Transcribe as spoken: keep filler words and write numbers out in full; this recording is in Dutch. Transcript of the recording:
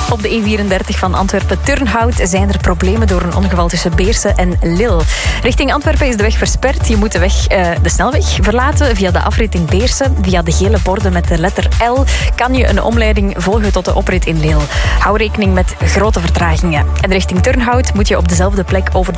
Op de E vierendertig van Antwerpen-Turnhout zijn er problemen door een ongeval tussen Beersen en Lille. Richting Antwerpen is de weg versperd. Je moet de, weg, uh, de snelweg verlaten via de afrit in Beersen. Via de gele borden met de letter L kan je een omleiding volgen tot de oprit in Lille. Hou rekening met grote vertragingen. En richting Turnhout moet je op dezelfde plek over